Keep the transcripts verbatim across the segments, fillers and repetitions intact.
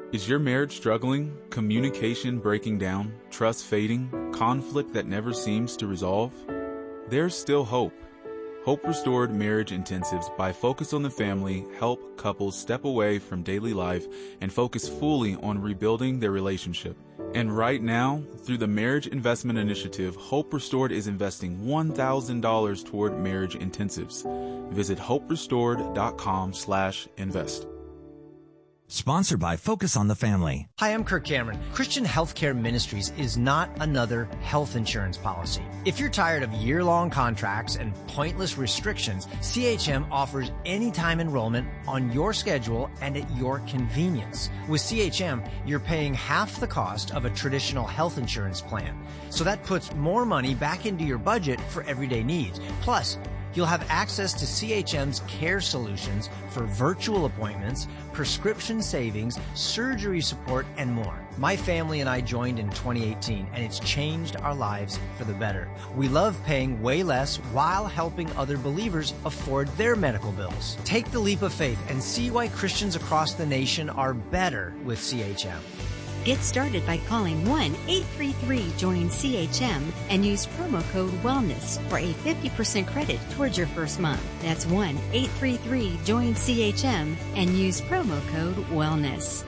Is your marriage struggling, communication breaking down, trust fading, conflict that never seems to resolve? There's still hope. Hope Restored Marriage Intensives by Focus on the Family help couples step away from daily life and focus fully on rebuilding their relationship. And right now, through the Marriage Investment Initiative, Hope Restored is investing one thousand dollars toward marriage intensives. Visit hoperestored.com slash invest. Sponsored by Focus on the Family. Hi, I'm Kirk Cameron. Christian Healthcare Ministries is not another health insurance policy. If you're tired of year-long contracts and pointless restrictions, C H M offers anytime enrollment on your schedule and at your convenience. With C H M, you're paying half the cost of a traditional health insurance plan. So that puts more money back into your budget for everyday needs. Plus, you'll have access to C H M's care solutions for virtual appointments, prescription savings, surgery support, and more. My family and I joined in twenty eighteen, and it's changed our lives for the better. We love paying way less while helping other believers afford their medical bills. Take the leap of faith and see why Christians across the nation are better with C H M. Get started by calling one eight three three join C H M and use promo code WELLNESS for a fifty percent credit towards your first month. That's one eight three three join C H M and use promo code WELLNESS.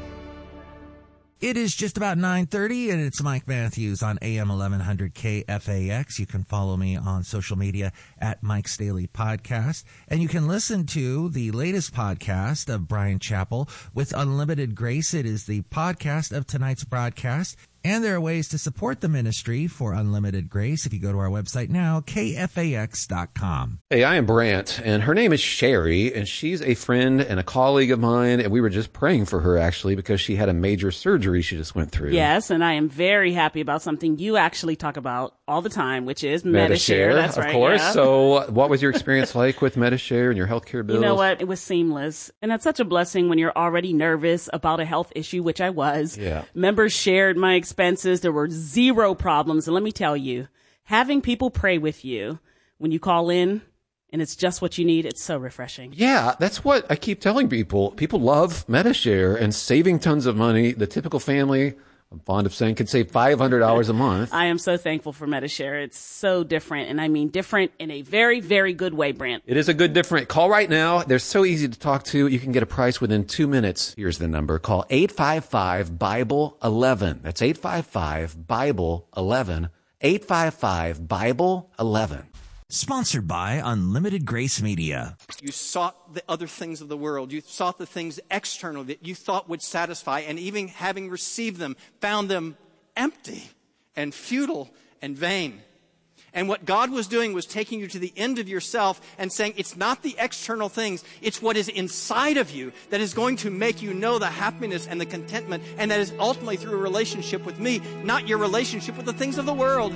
It is just about nine thirty, and it's Mike Matthews on A M eleven hundred K F A X. You can follow me on social media at Mike's Daily Podcast, and you can listen to the latest podcast of Bryan Chapell with Unlimited Grace. It is the podcast of tonight's broadcast, and there are ways to support the ministry for Unlimited Grace if you go to our website now, K F A X dot com. Hey, I am Brant, and her name is Sherry, and she's a friend and a colleague of mine, and we were just praying for her, actually, because she had a major surgery she just went through. Yes, and I am very happy about something you actually talk about all the time, which is Metashare. Metashare. That's of right, course. yeah. So what was your experience like with Metashare and your healthcare bills? You know what? It was seamless. And that's such a blessing when you're already nervous about a health issue, which I was. Yeah. Members shared my expenses. There were zero problems. And let me tell you, having people pray with you when you call in and it's just what you need, it's so refreshing. Yeah, that's what I keep telling people. People love Metashare and saving tons of money. The typical family, I'm fond of saying, can save five hundred dollars a month. I am so thankful for Metashare. It's so different. And I mean different in a very, very good way, Brant. It is a good different. Call right now. They're so easy to talk to. You can get a price within two minutes. Here's the number. Call eight five five Bible eleven. That's eight five five Bible eleven. eight five five Bible eleven. Sponsored by Unlimited Grace Media. You sought the other things of the world. You sought the things external that you thought would satisfy, and even having received them, found them empty and futile and vain. And what God was doing was taking you to the end of yourself and saying, it's not the external things, it's what is inside of you that is going to make you know the happiness and the contentment, and that is ultimately through a relationship with me, not your relationship with the things of the world.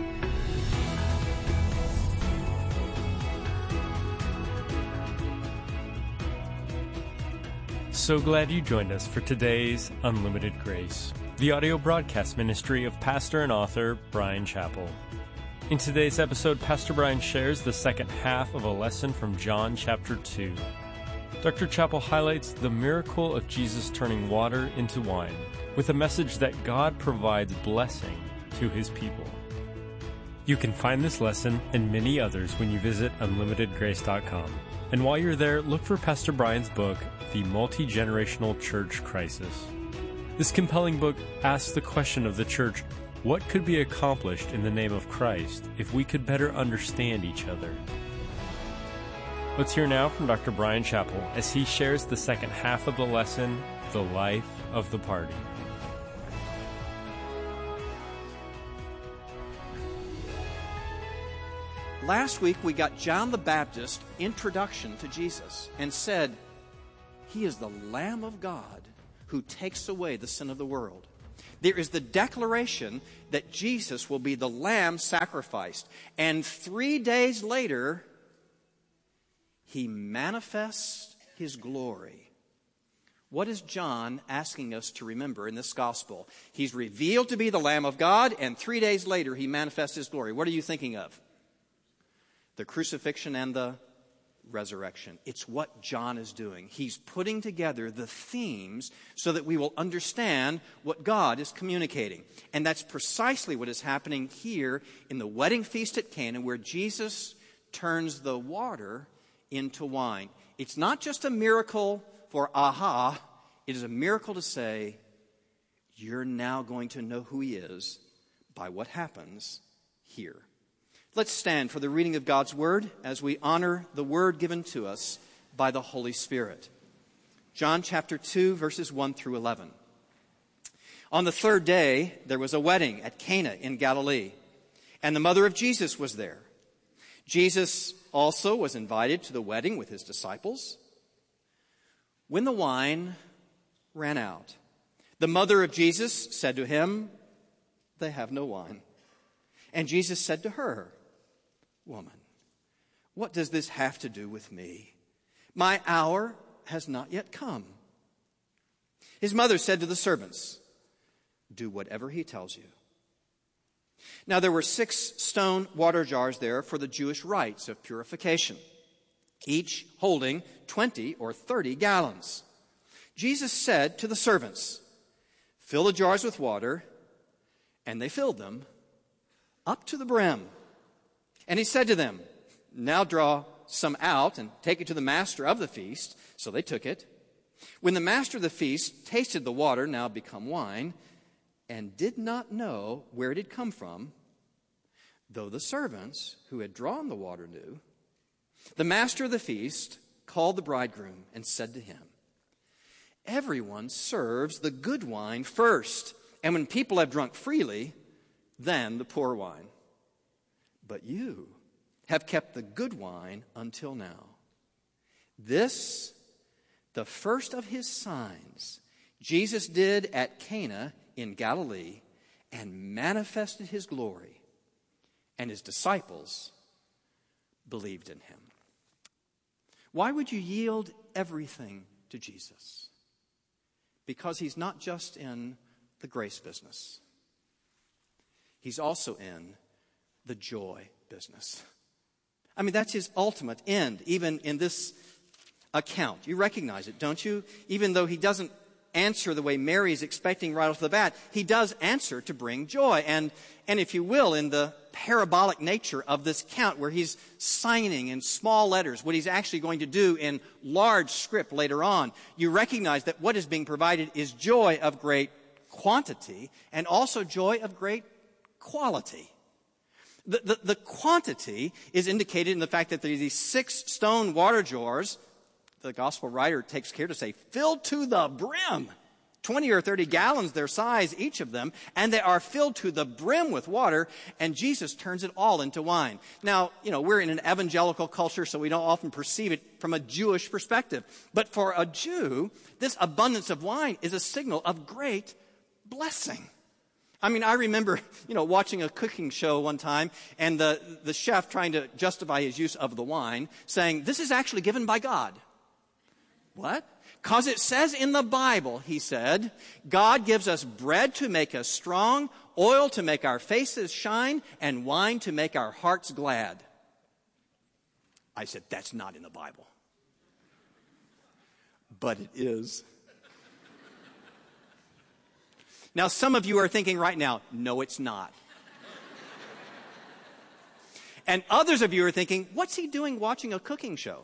So glad you joined us for today's Unlimited Grace, the audio broadcast ministry of pastor and author Bryan Chapell. In today's episode, Pastor Bryan shares the second half of a lesson from John chapter two. Doctor Chapell highlights the miracle of Jesus turning water into wine with a message that God provides blessing to his people. You can find this lesson and many others when you visit unlimited grace dot com. And while you're there, look for Pastor Bryan's book, The Multi-Generational Church Crisis. This compelling book asks the question of the church, what could be accomplished in the name of Christ if we could better understand each other? Let's hear now from Doctor Bryan Chapell as he shares the second half of the lesson, The Life of the Party. Last week, we got John the Baptist's introduction to Jesus and said, he is the Lamb of God who takes away the sin of the world. There is the declaration that Jesus will be the Lamb sacrificed. And three days later, he manifests his glory. What is John asking us to remember in this gospel? He's revealed to be the Lamb of God, and three days later, he manifests his glory. What are you thinking of? The crucifixion and the resurrection. It's what John is doing. He's putting together the themes so that we will understand what God is communicating. And that's precisely what is happening here in the wedding feast at Cana, where Jesus turns the water into wine. It's not just a miracle for aha. It is a miracle to say, you're now going to know who he is by what happens here. Let's stand for the reading of God's word as we honor the word given to us by the Holy Spirit. John chapter two, verses one through eleven. On the third day, there was a wedding at Cana in Galilee, and the mother of Jesus was there. Jesus also was invited to the wedding with his disciples. When the wine ran out, the mother of Jesus said to him, "They have no wine." And Jesus said to her, "Woman, what does this have to do with me? My hour has not yet come." His mother said to the servants, "Do whatever he tells you." Now there were six stone water jars there for the Jewish rites of purification, each holding twenty or thirty gallons. Jesus said to the servants, "Fill the jars with water," and they filled them up to the brim. And he said to them, "Now draw some out and take it to the master of the feast." So they took it. When the master of the feast tasted the water, now become wine, and did not know where it had come from, though the servants who had drawn the water knew, the master of the feast called the bridegroom and said to him, "Everyone serves the good wine first, and when people have drunk freely, then the poor wine. But you have kept the good wine until now." This, the first of his signs, Jesus did at Cana in Galilee and manifested his glory, and his disciples believed in him. Why would you yield everything to Jesus? Because he's not just in the grace business. He's also in the joy business. I mean, that's his ultimate end, even in this account. You recognize it, don't you? Even though he doesn't answer the way Mary is expecting right off the bat, he does answer to bring joy. And, and if you will, in the parabolic nature of this count, where he's signing in small letters what he's actually going to do in large script later on, you recognize that what is being provided is joy of great quantity and also joy of great quality. The, the, the quantity is indicated in the fact that there are these six stone water jars, the gospel writer takes care to say, filled to the brim. twenty or thirty gallons their size, each of them, and they are filled to the brim with water, and Jesus turns it all into wine. Now, you know, we're in an evangelical culture, so we don't often perceive it from a Jewish perspective. But for a Jew, this abundance of wine is a signal of great blessing. I mean, I remember, you know, watching a cooking show one time, and the, the chef trying to justify his use of the wine, saying, "This is actually given by God." What? Because it says in the Bible, he said, God gives us bread to make us strong, oil to make our faces shine, and wine to make our hearts glad. I said, that's not in the Bible. But it is. Now, some of you are thinking right now, no, it's not. And others of you are thinking, what's he doing watching a cooking show?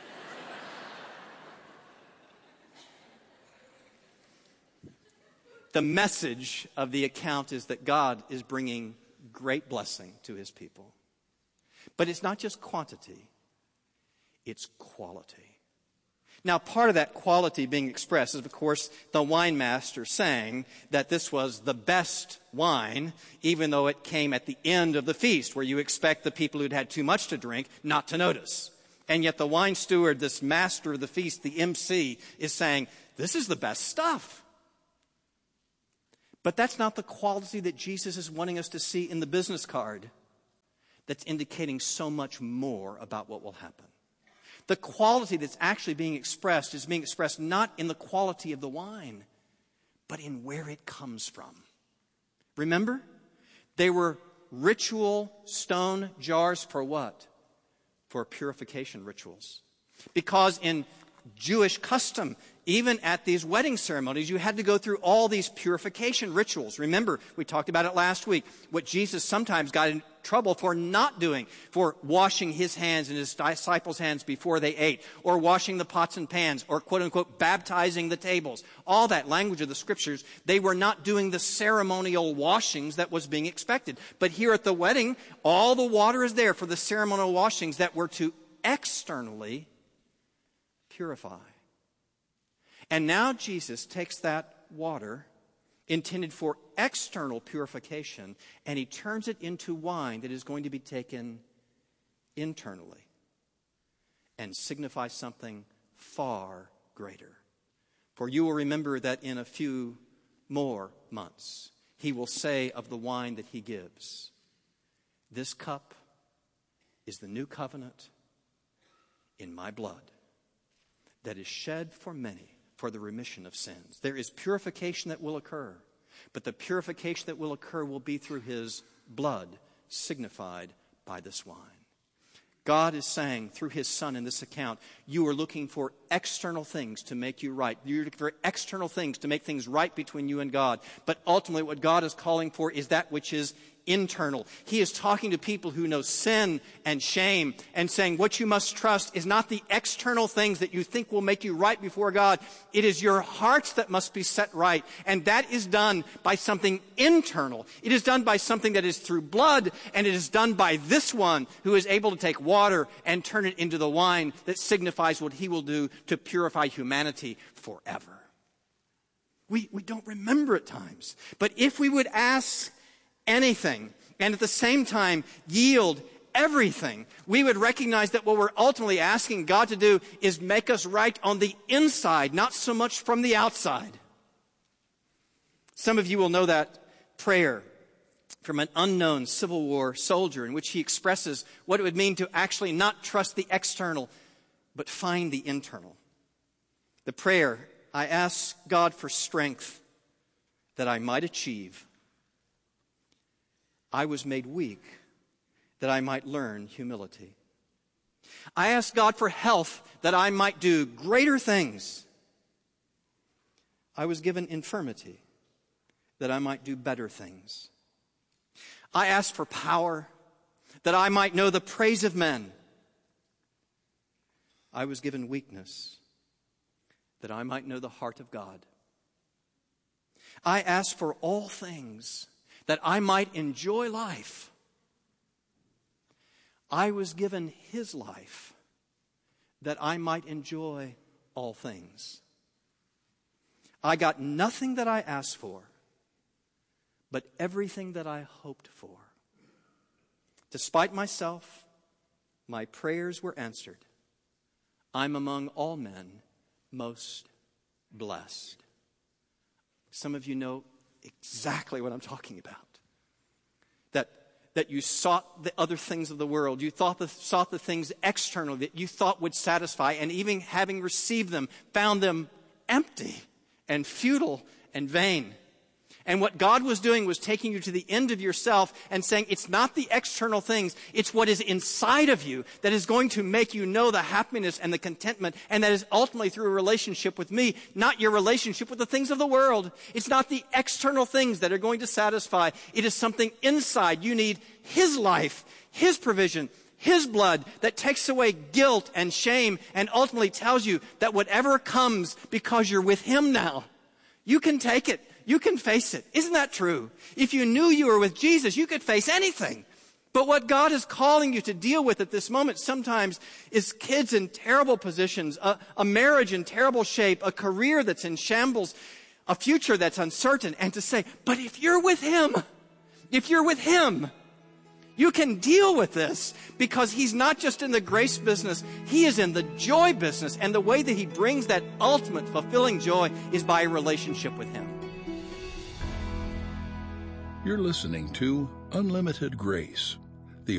The message of the account is that God is bringing great blessing to his people. But it's not just quantity, it's quality. Now, part of that quality being expressed is, of course, the wine master saying that this was the best wine, even though it came at the end of the feast, where you expect the people who'd had too much to drink not to notice. And yet the wine steward, this master of the feast, the M C, is saying, this is the best stuff. But that's not the quality that Jesus is wanting us to see in the business card that's indicating so much more about what will happen. The quality that's actually being expressed is being expressed not in the quality of the wine, but in where it comes from. Remember? They were ritual stone jars for what? For purification rituals. Because in Jewish custom, even at these wedding ceremonies, you had to go through all these purification rituals. Remember, we talked about it last week, what Jesus sometimes got in trouble for not doing, for washing his hands and his disciples' hands before they ate, or washing the pots and pans, or quote-unquote baptizing the tables. All that language of the Scriptures, they were not doing the ceremonial washings that was being expected. But here at the wedding, all the water is there for the ceremonial washings that were to externally purify. And now Jesus takes that water intended for external purification, and he turns it into wine that is going to be taken internally and signify something far greater. For you will remember that in a few more months, he will say of the wine that he gives, "This cup is the new covenant in my blood that is shed for many for the remission of sins." There is purification that will occur, but the purification that will occur will be through his blood, signified by this wine. God is saying through his Son in this account, you are looking for external things to make you right. You're looking for external things to make things right between you and God. But ultimately what God is calling for is that which is internal. He is talking to people who know sin and shame and saying what you must trust is not the external things that you think will make you right before God. It is your hearts that must be set right. And that is done by something internal. It is done by something that is through blood, and it is done by this one who is able to take water and turn it into the wine that signifies what he will do to purify humanity forever. We, we don't remember at times. But if we would ask anything, and at the same time yield everything, we would recognize that what we're ultimately asking God to do is make us right on the inside, not so much from the outside. Some of you will know that prayer from an unknown Civil War soldier in which he expresses what it would mean to actually not trust the external, but find the internal. The prayer, I ask God for strength that I might achieve. I was made weak that I might learn humility. I ask God for health that I might do greater things. I was given infirmity that I might do better things. I ask for power that I might know the praise of men. I was given weakness that I might know the heart of God. I ask for all things that I might enjoy life. I was given his life that I might enjoy all things. I got nothing that I asked for, but everything that I hoped for. Despite myself, my prayers were answered. I'm among all men most blessed. Some of you know exactly what I'm talking about. That, that you sought the other things of the world. You thought the, sought the things external that you thought would satisfy, and even having received them, found them empty and futile and vain. And what God was doing was taking you to the end of yourself and saying it's not the external things, it's what is inside of you that is going to make you know the happiness and the contentment, and that is ultimately through a relationship with me, not your relationship with the things of the world. It's not the external things that are going to satisfy. It is something inside. You need his life, his provision, his blood that takes away guilt and shame and ultimately tells you that whatever comes because you're with him now, you can take it. You can face it. Isn't that true? If you knew you were with Jesus, you could face anything. But what God is calling you to deal with at this moment sometimes is kids in terrible positions, a, a marriage in terrible shape, a career that's in shambles, a future that's uncertain, and to say, but if you're with him, if you're with him, you can deal with this because he's not just in the grace business, he is in the joy business. And the way that he brings that ultimate fulfilling joy is by a relationship with him. You're listening to Unlimited Grace.